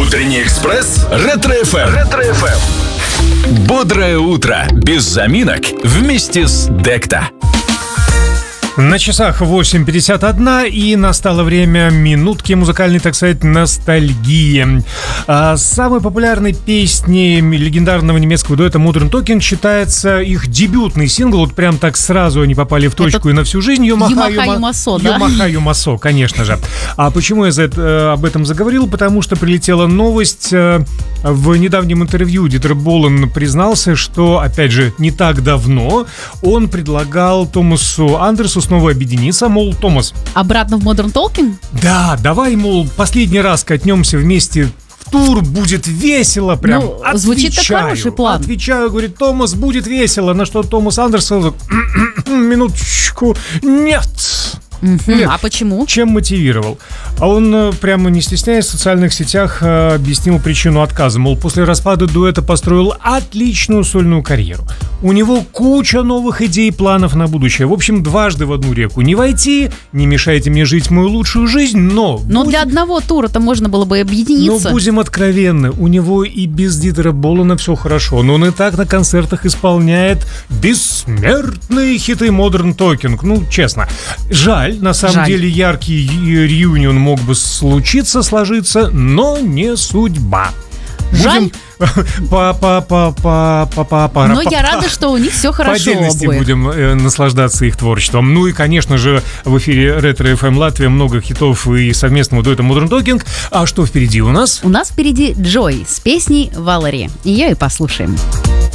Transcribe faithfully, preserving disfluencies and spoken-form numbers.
Утренний экспресс Ретро-эф эм. Ретро-эф эм. Бодрое утро, без заминок, вместе с Декта. На часах восемь пятьдесят один, и настало время минутки музыкальной, так сказать, ностальгии. А самой популярной песней легендарного немецкого дуэта Modern Talking считается их дебютный сингл. Вот прям так сразу они попали в точку. Это и на всю жизнь. Юмаха Юмасо, да? Юмаха Юмасо, конечно же. А почему я за это, об этом заговорил? Потому что прилетела новость. В недавнем интервью Дитер Болан признался, что, опять же, не так давно он предлагал Томасу Андерсу снова объединиться, мол, Томас... Обратно в Modern Talking? Да, давай, мол, последний раз катнемся вместе в тур, будет весело, прям. Ну, отвечаю, звучит как хороший план. Отвечаю, говорит, Томас, будет весело. На что Томас Андерсон, минуточку, нет. Нет. А почему? Чем мотивировал? А он, прямо не стесняясь, в социальных сетях объяснил причину отказа. Мол, после распада дуэта построил отличную сольную карьеру. У него куча новых идей и планов на будущее. В общем, дважды в одну реку не войти, не мешайте мне жить мою лучшую жизнь, но... Но будем... для одного тура-то можно было бы объединиться. Но будем откровенны, у него и без Дитера Болана все хорошо, но он и так на концертах исполняет бессмертные хиты Modern Talking. Ну, честно, жаль. На самом Жаль. деле яркий реюнион мог бы случиться, сложиться, но не судьба. Жаль. По, по, по, по, по, по, по, но я рада, что у них все хорошо. По отдельности обоих. будем э, наслаждаться их творчеством. Ну и, конечно же, в эфире Ретро-эф эм Латвия много хитов и совместного дуэта Modern Talking. А что впереди у нас? У нас впереди Джой с песней «Валери». Ее и послушаем.